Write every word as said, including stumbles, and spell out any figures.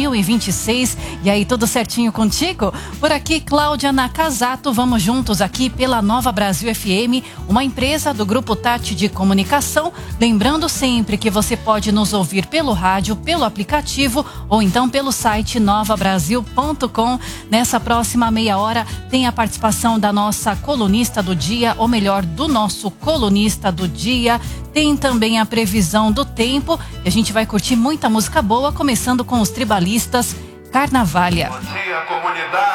mil e vinte e seis. E aí, tudo certinho contigo? Por aqui, Cláudia Nakazato, vamos juntos aqui pela Nova Brasil F M, uma empresa do Grupo Tati de Comunicação. Lembrando sempre que você pode nos ouvir pelo rádio, pelo aplicativo ou então pelo site nova brasil ponto com. Nessa próxima meia hora tem a participação da nossa colunista do dia, ou melhor, do nosso colunista do dia. Tem também a previsão do tempo e a gente vai curtir muita música boa, começando com os tribalistas Carnavalha. Bom dia, comunidade.